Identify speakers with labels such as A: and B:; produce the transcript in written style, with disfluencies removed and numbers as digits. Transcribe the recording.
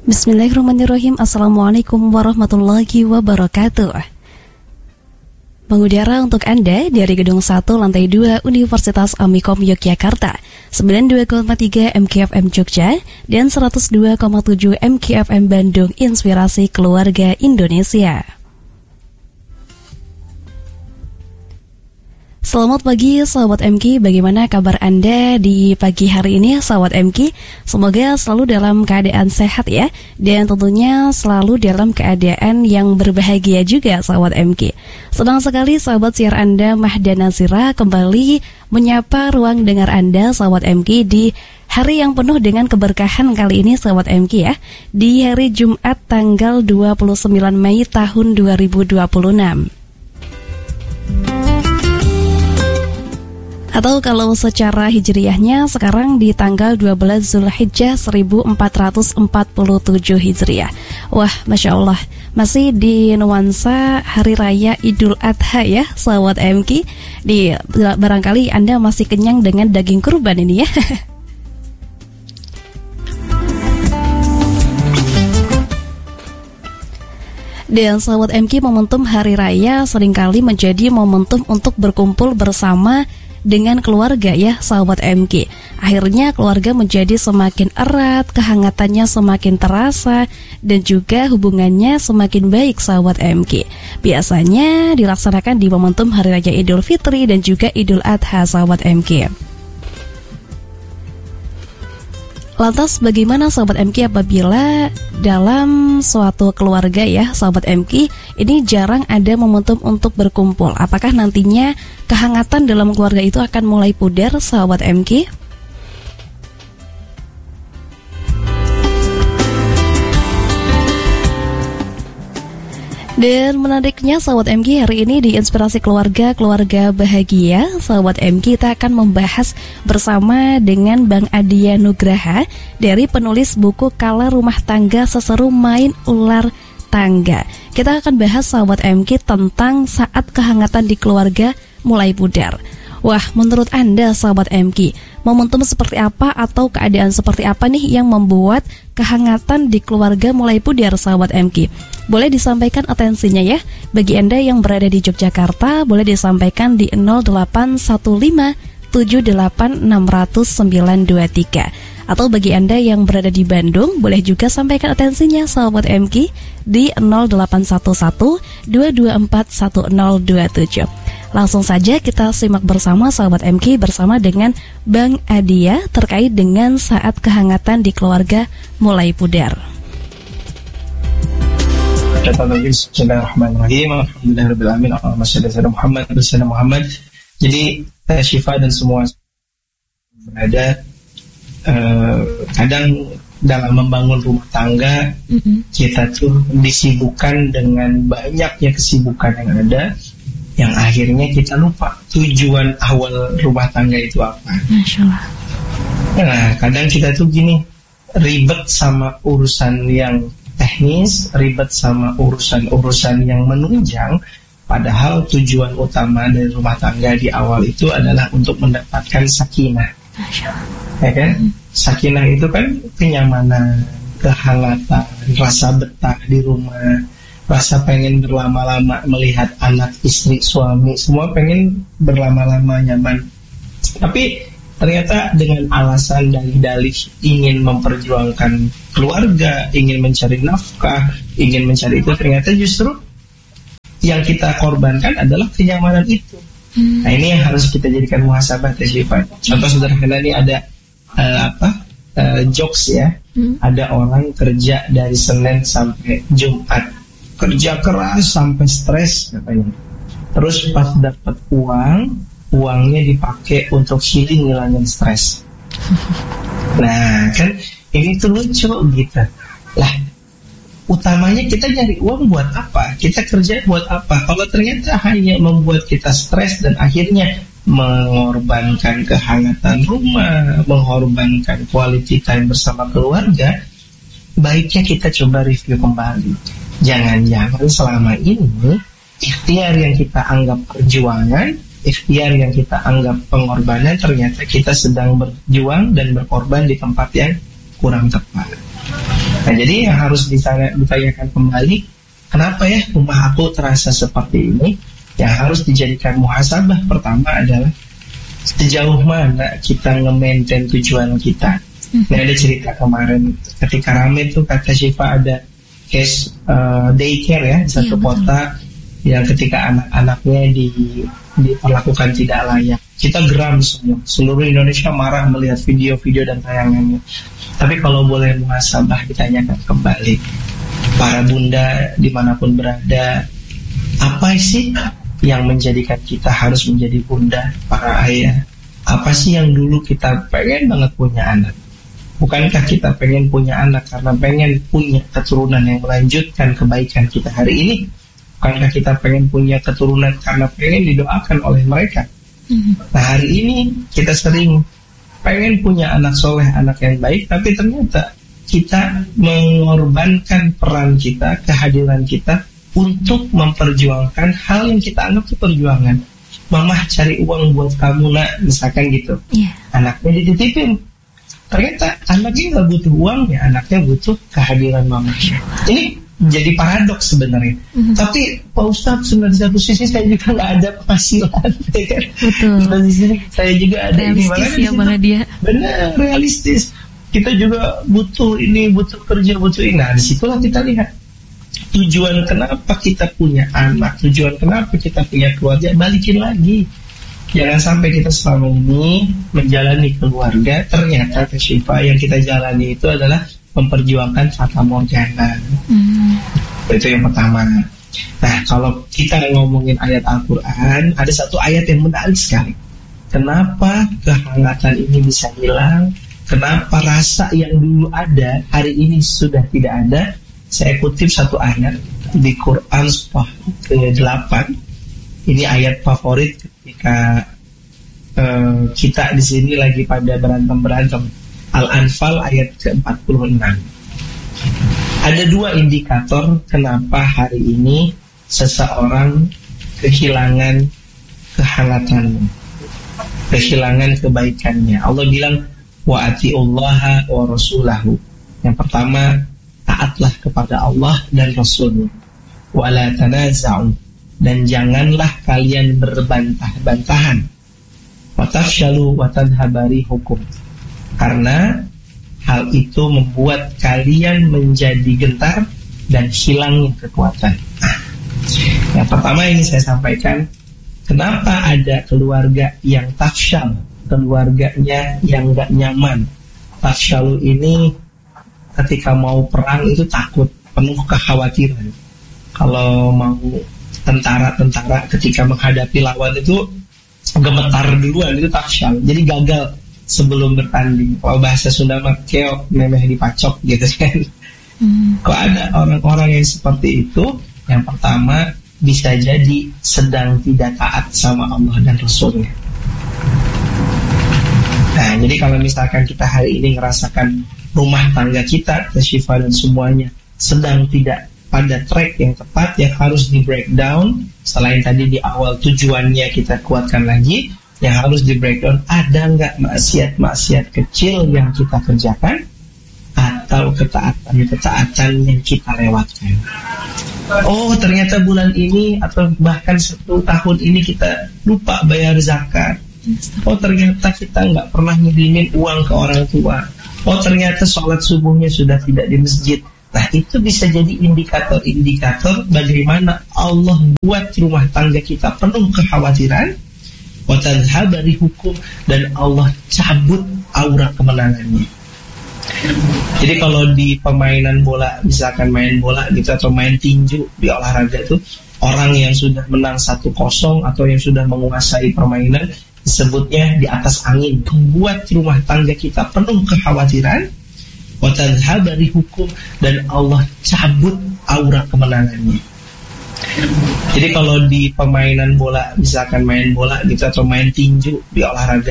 A: Bismillahirrahmanirrahim. Assalamualaikum warahmatullahi wabarakatuh. Mengudara untuk Anda dari Gedung 1 Lantai 2 Universitas Amikom Yogyakarta 92,3 MKFM Jogja dan 102,7 MKFM Bandung, Inspirasi Keluarga Indonesia. Selamat pagi sahabat MK, bagaimana kabar Anda di pagi hari ini sahabat MK? Semoga selalu dalam keadaan sehat ya, dan tentunya selalu dalam keadaan yang berbahagia juga sahabat MK. Senang sekali sahabat siar Anda Mahda Nazira kembali menyapa ruang dengar Anda sahabat MK di hari yang penuh dengan keberkahan kali ini sahabat MK ya, di hari Jumat tanggal 29 Mei tahun 2026. Atau kalau secara hijriyahnya sekarang di tanggal 12 Zulhijjah 1447 Hijriah. Wah, Masya Allah, masih di nuansa Hari Raya Idul Adha ya sahabat MK. Barangkali Anda masih kenyang dengan daging kurban ini ya. Dan sahabat MK, momentum Hari Raya seringkali menjadi momentum untuk berkumpul bersama dengan keluarga ya sahabat MK. Akhirnya keluarga menjadi semakin erat, kehangatannya semakin terasa, dan juga hubungannya semakin baik sahabat MK. Biasanya dilaksanakan di momentum Hari Raya Idul Fitri dan juga Idul Adha sahabat MK. Lantas bagaimana sahabat MK apabila dalam suatu keluarga ya sahabat MK ini jarang ada momentum untuk berkumpul? Apakah nantinya kehangatan dalam keluarga itu akan mulai pudar sahabat MK? Dan menariknya sahabat MK, hari ini di Inspirasi Keluarga Bahagia sahabat MK, kita akan membahas bersama dengan Bang Adia Nugraha dari penulis buku Kala Rumah Tangga Seseru Main Ular Tangga. Kita akan bahas sahabat MK tentang saat kehangatan di keluarga mulai pudar. Wah, menurut Anda sahabat MK, momentum seperti apa atau keadaan seperti apa nih yang membuat kehangatan di keluarga mulai pudar sahabat MK? Boleh disampaikan atensinya ya. Bagi Anda yang berada di Yogyakarta, boleh disampaikan di 081578600923. Atau bagi Anda yang berada di Bandung, boleh juga sampaikan atensinya sahabat MK di 081122410027. Langsung saja kita simak bersama sahabat MK bersama dengan Bang Adia terkait dengan saat kehangatan di keluarga mulai pudar.
B: Bismillahirrahmanirrahim. Alhamdulillahirrahmanirrahim. Allahumma shalli ala Muhammad. Jadi Syifa dan semua berada kadang dalam membangun rumah tangga kita tuh disibukkan dengan banyaknya kesibukan yang ada, yang akhirnya kita lupa tujuan awal rumah tangga itu apa.
A: Masya Allah.
B: Nah, kadang kita tuh gini, ribet sama urusan yang teknis, ribet sama urusan-urusan yang menunjang, padahal tujuan utama dari rumah tangga di awal itu adalah untuk mendapatkan sakinah.
A: Masya Allah.
B: Ya kan? Sakinah itu kan kenyamanan, kehangatan, rasa betah di rumah, rasa pengen berlama-lama melihat anak, istri, suami, semua pengen berlama-lama nyaman. Tapi ternyata dengan alasan dalih-dalih ingin memperjuangkan keluarga, ingin mencari nafkah, ingin mencari itu, ternyata justru yang kita korbankan adalah kenyamanan itu. Nah, ini yang harus kita jadikan muhasabah. Contoh sederhana ini ada jokes ya. Ada orang kerja dari Senin sampai Jumat, kerja keras sampai stres katanya. Terus pas dapat uangnya dipakai untuk healing, ngilangin stres. Nah kan ini tuh lucu gitu. Lah, utamanya kita nyari uang buat apa? Kita kerja buat apa? Kalau ternyata hanya membuat kita stres dan akhirnya mengorbankan kehangatan rumah, mengorbankan quality time bersama keluarga, baiknya kita coba review kembali. Jangan-jangan selama ini ikhtiar yang kita anggap perjuangan, ikhtiar yang kita anggap pengorbanan, ternyata kita sedang berjuang dan berkorban di tempat yang kurang tepat. Nah, jadi yang harus ditanyakan kembali, kenapa ya rumah aku terasa seperti ini? Yang harus dijadikan muhasabah pertama adalah sejauh mana kita nge-maintain tujuan kita. Ini ada cerita kemarin ketika rame tuh kata Syifa ada case daycare ya di satu kota yang ketika anak-anaknya diperlakukan tidak layak. Kita geram semua, seluruh Indonesia marah melihat video-video dan tayangannya. Tapi kalau boleh muhasabah, ditanyakan kembali, para bunda dimanapun berada, apa sih yang menjadikan kita harus menjadi bunda, para ayah? Apa sih yang dulu kita pengen banget punya anak? Bukankah kita pengen punya anak karena pengen punya keturunan yang melanjutkan kebaikan kita hari ini? Bukankah kita pengen punya keturunan karena pengen didoakan oleh mereka? Nah, hari ini kita sering pengen punya anak soleh, anak yang baik, tapi ternyata kita mengorbankan peran kita, kehadiran kita untuk memperjuangkan hal yang kita anggap itu perjuangan. Mamah cari uang buat kamu nak, misalkan gitu. Anaknya dititipin, ternyata anaknya nggak butuh uang ya, anaknya butuh kehadiran mamah. Ini jadi paradoks sebenarnya. Tapi Pak Ustadz, sebenarnya di satu sisi saya juga nggak ada penghasilan, ya kan?
A: Betul.
B: Di sini saya juga ada
A: realistis
B: ini,
A: ya Bang Adia.
B: Benar, realistis. Kita juga butuh ini, butuh kerja, butuh ini. Nah, disitulah kita lihat tujuan kenapa kita punya anak, tujuan kenapa kita punya keluarga, balikin lagi. Jangan sampai kita selama ini menjalani keluarga, ternyata Syifa yang kita jalani itu adalah memperjuangkan fata morgana. Itu yang pertama. Nah, kalau kita ngomongin ayat Al-Quran, ada satu ayat yang menarik sekali. Kenapa kehangatan ini bisa hilang? Kenapa rasa yang dulu ada hari ini sudah tidak ada? Saya kutip satu ayat di Quran surah ke-8. Ini ayat favorit ketika kita di sini lagi pada berantem. Al-Anfal ayat ke-46. Ada dua indikator kenapa hari ini seseorang kehilangan kehangatannya, kehilangan kebaikannya. Allah bilang, wa atiullaha wa rasulahu. Yang pertama, taatlah kepada Allah dan Rasulnya. Wa la tanaza'u, dan janganlah kalian berbantah-bantahan. Wa tafshalu wa tadhhabari hukum. Karena hal itu membuat kalian menjadi gentar dan hilangnya kekuatan. Yang pertama ini saya sampaikan, kenapa ada keluarga yang tafshal, keluarganya yang gak nyaman. Tafshalu ini ketika mau perang itu takut, penuh kekhawatiran. Kalau mau tentara ketika menghadapi lawan itu gemetar duluan, itu tafshal. Jadi gagal sebelum bertanding. Kalau bahasa Sunda mah keok, memeh dipacok gitu kan. Kalau ada orang-orang yang seperti itu, yang pertama bisa jadi sedang tidak taat sama Allah dan Rasulnya. Nah, jadi kalau misalkan kita hari ini ngerasakan rumah tangga kita, Syifa dan semuanya sedang tidak pada track yang tepat, yang harus di breakdown. Selain tadi di awal tujuannya kita kuatkan lagi, yang harus di breakdown, ada nggak maksiat-maksiat kecil yang kita kerjakan atau ketaatan yang kita lewatkan. Oh, ternyata bulan ini atau bahkan 1 tahun ini kita lupa bayar zakat. Oh, ternyata kita nggak pernah ngirimin uang ke orang tua. Oh, ternyata sholat subuhnya sudah tidak di masjid. Nah, itu bisa jadi indikator-indikator bagaimana Allah buat rumah tangga kita penuh kekhawatiran, watadhabari hukum, dan Allah cabut aura kemenangannya. Jadi kalau di permainan bola, misalkan main bola gitu atau main tinju di olahraga itu, orang yang sudah menang 1-0 atau yang sudah menguasai permainan disebutnya di atas angin, membuat rumah tangga kita penuh kekhawatiran, watadhabari hukum, dan Allah cabut aura kemenangannya. Jadi kalau di permainan bola, misalkan main bola gitu atau main tinju di olahraga